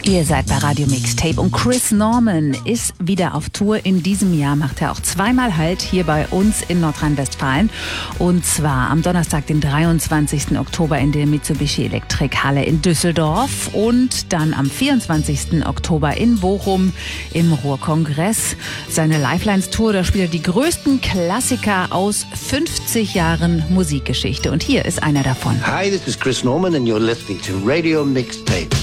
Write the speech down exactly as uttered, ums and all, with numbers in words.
Ihr seid bei Radio Mixtape und Chris Norman ist wieder auf Tour. In diesem Jahr macht er auch zweimal Halt hier bei uns in Nordrhein-Westfalen. Und zwar am Donnerstag, den dreiundzwanzigsten Oktober in der Mitsubishi Electric Halle in Düsseldorf und dann am vierundzwanzigsten Oktober in Bochum im Ruhrkongress. Seine Lifelines-Tour, da spielt er die größten Klassiker aus fünfzig Jahren Musikgeschichte. Und hier ist einer davon. Hi, this is Chris Norman and you're listening to Radio Mixtape.